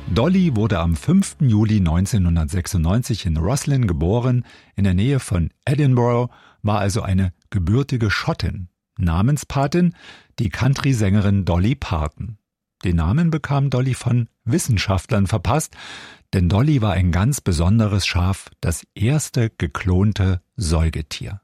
Dolly wurde am 5. Juli 1996 in Roslin geboren, in der Nähe von Edinburgh, war also eine gebürtige Schottin. Namenspatin die Country-Sängerin Dolly Parton. Den Namen bekam Dolly von Wissenschaftlern verpasst, denn Dolly war ein ganz besonderes Schaf, das erste geklonte Säugetier.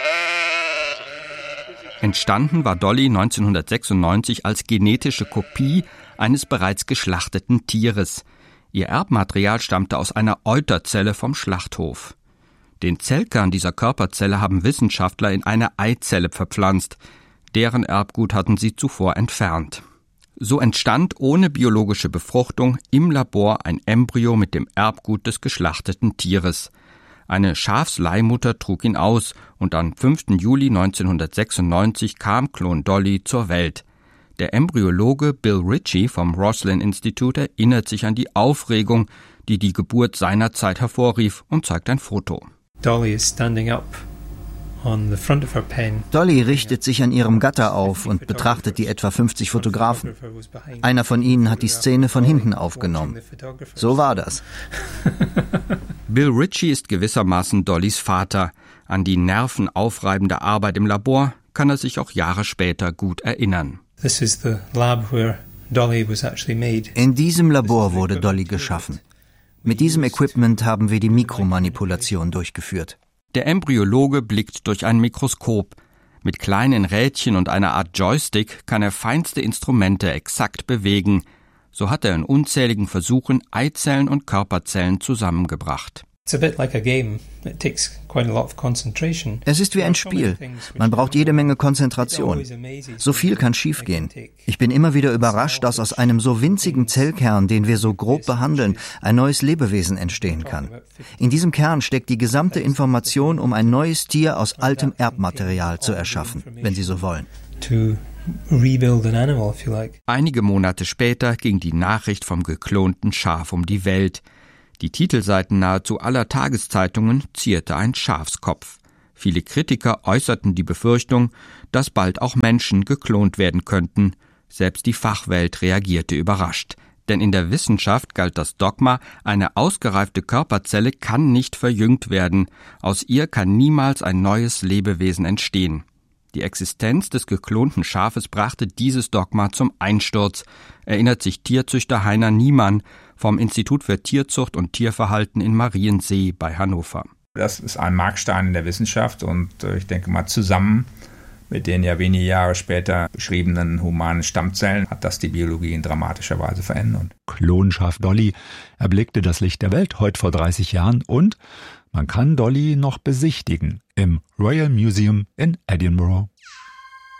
Entstanden war Dolly 1996 als genetische Kopie eines bereits geschlachteten Tieres. Ihr Erbmaterial stammte aus einer Euterzelle vom Schlachthof. Den Zellkern dieser Körperzelle haben Wissenschaftler in eine Eizelle verpflanzt. Deren Erbgut hatten sie zuvor entfernt. So entstand ohne biologische Befruchtung im Labor ein Embryo mit dem Erbgut des geschlachteten Tieres. Eine Schafsleihmutter trug ihn aus und am 5. Juli 1996 kam Klon Dolly zur Welt. Der Embryologe Bill Ritchie vom Roslin Institute erinnert sich an die Aufregung, die die Geburt seinerzeit hervorrief, und zeigt ein Foto. Dolly is standing up. Dolly richtet sich an ihrem Gatter auf und betrachtet die etwa 50 Fotografen. Einer von ihnen hat die Szene von hinten aufgenommen. So war das. Bill Ritchie ist gewissermaßen Dollys Vater. An die nervenaufreibende Arbeit im Labor kann er sich auch Jahre später gut erinnern. In diesem Labor wurde Dolly geschaffen. Mit diesem Equipment haben wir die Mikromanipulation durchgeführt. Der Embryologe blickt durch ein Mikroskop. Mit kleinen Rädchen und einer Art Joystick kann er feinste Instrumente exakt bewegen. So hat er in unzähligen Versuchen Eizellen und Körperzellen zusammengebracht. Es ist wie ein Spiel. Man braucht jede Menge Konzentration. So viel kann schiefgehen. Ich bin immer wieder überrascht, dass aus einem so winzigen Zellkern, den wir so grob behandeln, ein neues Lebewesen entstehen kann. In diesem Kern steckt die gesamte Information, um ein neues Tier aus altem Erbmaterial zu erschaffen, wenn Sie so wollen. Einige Monate später ging die Nachricht vom geklonten Schaf um die Welt. Die Titelseiten nahezu aller Tageszeitungen zierte ein Schafskopf. Viele Kritiker äußerten die Befürchtung, dass bald auch Menschen geklont werden könnten. Selbst die Fachwelt reagierte überrascht. Denn in der Wissenschaft galt das Dogma, eine ausgereifte Körperzelle kann nicht verjüngt werden. Aus ihr kann niemals ein neues Lebewesen entstehen. Die Existenz des geklonten Schafes brachte dieses Dogma zum Einsturz, erinnert sich Tierzüchter Heiner Niemann vom Institut für Tierzucht und Tierverhalten in Mariensee bei Hannover. Das ist ein Markstein in der Wissenschaft und ich denke mal zusammen mit den ja wenige Jahre später beschriebenen humanen Stammzellen hat das die Biologie in dramatischer Weise verändert. Klonschaf Dolly erblickte das Licht der Welt heute vor 30 Jahren und man kann Dolly noch besichtigen im Royal Museum in Edinburgh.